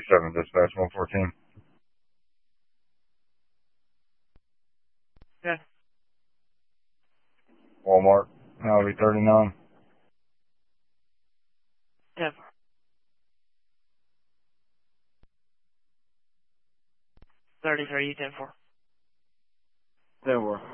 37, dispatch 114. Yeah. Walmart, Highway 39. Yeah. 33, 10-4. 10-4.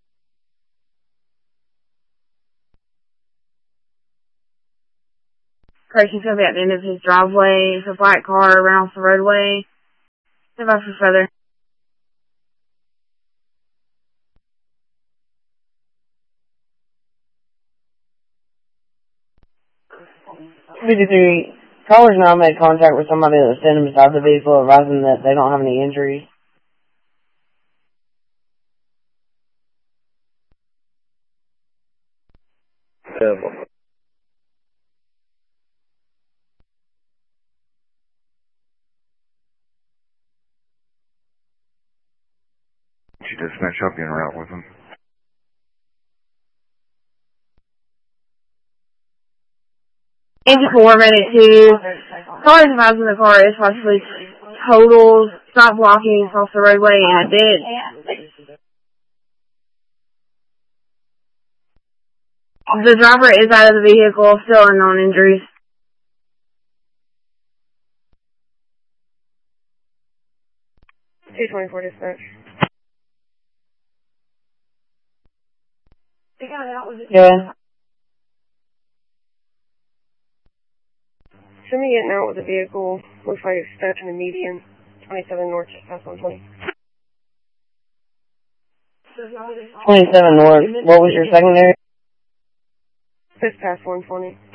Person's gonna be at the end of his driveway. It's a black car ran off the roadway. Step out for further. Callers now made contact with somebody that was standing beside the vehicle, advising that they don't have any injuries. She dispatch, I'll be en route with him. Engine 4 made it to callers advising the car is possibly totaled, stop blocking across the roadway, and it did. The driver is out of the vehicle, still unknown injuries. $224 dispatch. Yeah. Somebody getting out with a vehicle. Looks like it's stuck in the median. 27 north, just past 120. 27 north. What was your secondary? Just past 120.